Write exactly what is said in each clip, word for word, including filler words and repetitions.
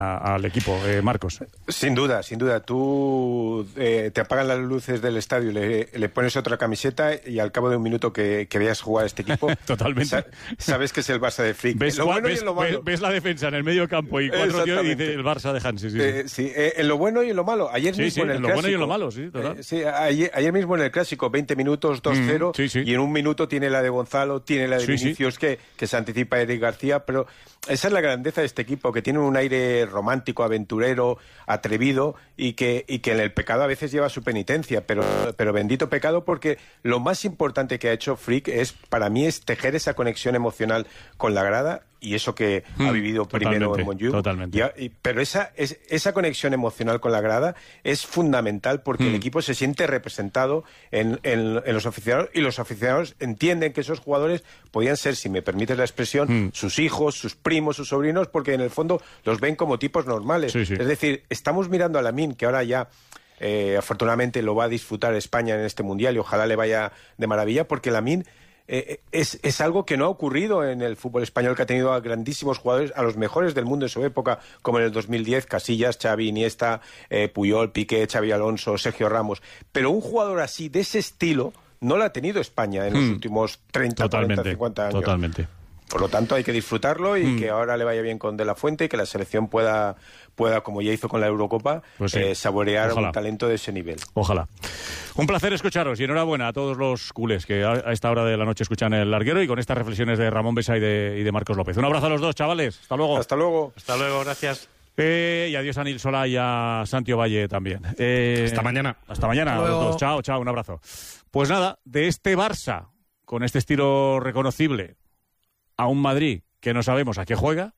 al equipo, eh, Marcos. Sin duda, sin duda. Tú eh, te apagan las luces del estadio, le, le pones otra camiseta y al cabo de un minuto que, que veas jugar a este equipo, totalmente, sa sabes que es el Barça de Flick. ¿Ves, lo bueno ves, y en lo malo. Ves, ves la defensa en el medio campo y cuatro tíos y dice el Barça de Hansi. Sí, sí. Eh, sí eh, en lo bueno y en lo malo. Ayer sí, mismo sí, en el en lo clásico, bueno y en lo malo, sí, total. Eh, sí ayer, ayer mismo en el clásico, veinte minutos, dos cero, mm, sí, sí. y en un minuto tiene la de Gonzalo, tiene la de sí, Vinicius, sí. que, que se anticipa a Eric García, pero esa es la grandeza de este equipo, que tiene un aire romántico, aventurero, atrevido, y que, y que en el pecado a veces lleva su penitencia, pero, pero bendito pecado, porque lo más importante que ha hecho Flick es, para mí, es tejer esa conexión emocional con la grada, y eso que mm, ha vivido primero en Montjuic. Totalmente. Y, y, pero esa, es, esa conexión emocional con la grada es fundamental, porque mm. el equipo se siente representado en, en, en los aficionados, y los aficionados entienden que esos jugadores podían ser, si me permites la expresión, mm. sus hijos, sus primos, sus sobrinos, porque en el fondo los ven como tipos normales. Sí, sí. Es decir, estamos mirando a Lamine, que ahora ya eh, afortunadamente lo va a disfrutar España en este Mundial, y ojalá le vaya de maravilla, porque Lamine Eh, es, es algo que no ha ocurrido en el fútbol español, que ha tenido a grandísimos jugadores, a los mejores del mundo en su época, como en el dos mil diez, Casillas, Xavi, Iniesta, eh, Puyol, Piqué, Xavi Alonso, Sergio Ramos. Pero un jugador así, de ese estilo, no lo ha tenido España en los hmm. últimos treinta, cuarenta, cincuenta años. Totalmente. Por lo tanto, hay que disfrutarlo y mm. que ahora le vaya bien con De La Fuente y que la selección pueda, pueda como ya hizo con la Eurocopa, pues sí. eh, saborear Ojalá. un talento de ese nivel. Ojalá. Un placer escucharos y enhorabuena a todos los culés que a, a esta hora de la noche escuchan El Larguero, y con estas reflexiones de Ramón Besa y de, y de Marcos López. Un abrazo a los dos, chavales. Hasta luego. Hasta luego. Hasta luego, gracias. Eh, y adiós a Nil Solá y a Santi Ovalle también. Eh, hasta mañana. Hasta mañana a los dos. Chao, chao, un abrazo. Pues nada, de este Barça, con este estilo reconocible, a un Madrid que no sabemos a qué juega,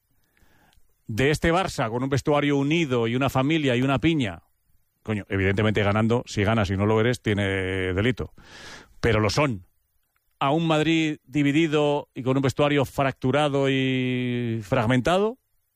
de este Barça con un vestuario unido y una familia y una piña, coño, evidentemente ganando, si ganas y no lo eres, tiene delito, pero lo son, a un Madrid dividido y con un vestuario fracturado y fragmentado,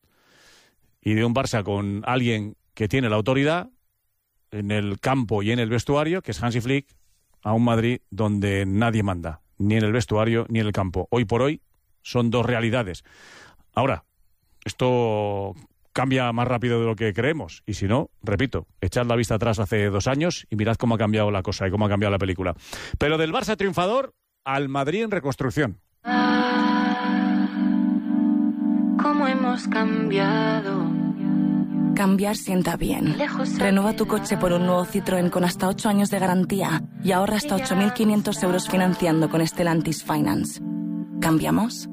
y de un Barça con alguien que tiene la autoridad en el campo y en el vestuario, que es Hansi Flick, a un Madrid donde nadie manda, ni en el vestuario ni en el campo. Hoy por hoy son dos realidades. Ahora, esto cambia más rápido de lo que creemos, y si no, repito, echad la vista atrás hace dos años y mirad cómo ha cambiado la cosa y cómo ha cambiado la película. Pero del Barça triunfador al Madrid en reconstrucción. ¿Cómo hemos cambiado? Cambiar sienta bien. Renueva tu coche por un nuevo Citroën con hasta ocho años de garantía y ahorra hasta ocho mil quinientos euros financiando con Stellantis Finance. ¿Cambiamos?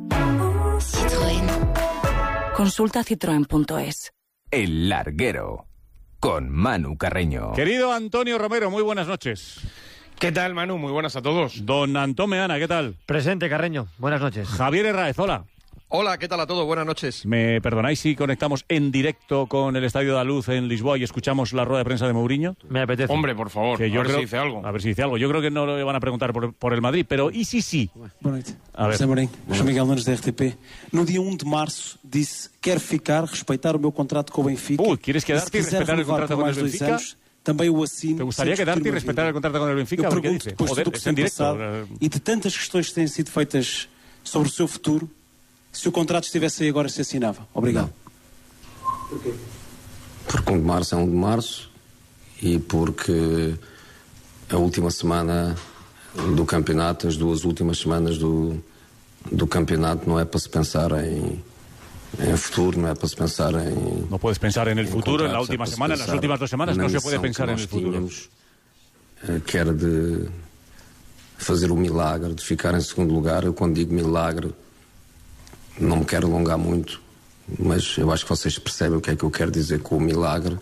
Citroën. Consulta citroen punto es. El Larguero, con Manu Carreño. Querido Antonio Romero, muy buenas noches. ¿Qué tal, Manu? Muy buenas a todos. Don Antón Meana, ¿qué tal? Presente, Carreño. Buenas noches. Javier Herráez, hola. Hola, ¿qué tal a todos? Buenas noches. ¿Me perdonáis si conectamos en directo con el Estadio da Luz en Lisboa y escuchamos la rueda de prensa de Mourinho? Me apetece. Hombre, por favor, que yo a ver creo, si dice algo. A ver si dice algo. Yo creo que no le van a preguntar por, por el Madrid, pero ¿y si sí? Boa noite. José Mourinho, João Miguel Nunes da R T P. No dia um de março disse: quero ficar, respeitar o meu contrato com o Benfica. Uy, ¿quieres quedarte y respetar el contrato con el Benfica? Também o assino. ¿Te gustaría quedarte y respetar el contrato con el Benfica? Eu ¿Qué pergunto, dice? depois de Joder, tudo que es en tem directo. passado e de tantas questões que têm sido feitas sobre o seu futuro, se o contrato estivesse aí agora, se assinava. Obrigado. Porquê? Porque um de março é um de março e porque a última semana do campeonato, as duas últimas semanas do, do campeonato, não é para se pensar em, em futuro, não é para se pensar em... No puedes pensar en el futuro, en la última é semana, en las últimas dos semanas no se puede pensar en el futuro. Tínhamos, quer de fazer o milagre de ficar em segundo lugar. Eu, quando digo milagre, não me quero alongar muito, mas eu acho que vocês percebem o que é que eu quero dizer com o milagre.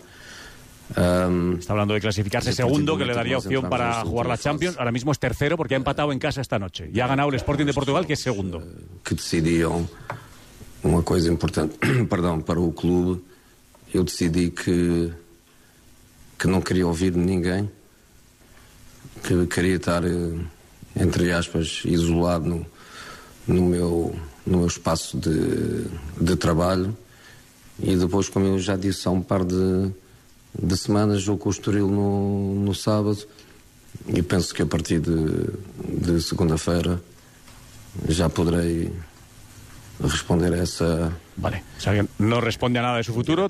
Um, Está hablando de clasificarse segundo, que le daría opción para jugar la Champions. Ahora mismo es tercero porque ha empatado en casa esta noche y ha ganado el Sporting de Portugal, que es segundo. Que decidiam uma coisa importante, perdão, para o clube. Eu decidi que que não queria ouvir de ninguém, que queria estar, entre aspas, isolado no, no meu no meu espaço de, de trabalho, e depois, como eu já disse há um par de, de semanas, jogo com o Estoril no, no sábado, e penso que a partir de, de segunda-feira já poderei responder a essa, Vale, o sea que no responde a nada de su futuro.